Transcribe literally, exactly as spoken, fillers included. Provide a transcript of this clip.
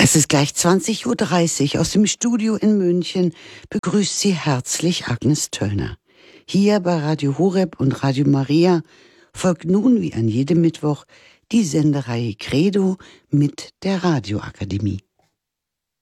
Es ist gleich zwanzig Uhr dreißig. Aus dem Studio in München begrüßt Sie herzlich Agnes Töllner. Hier bei Radio Horeb und Radio Maria folgt nun wie an jedem Mittwoch die Sendereihe Credo mit der Radioakademie.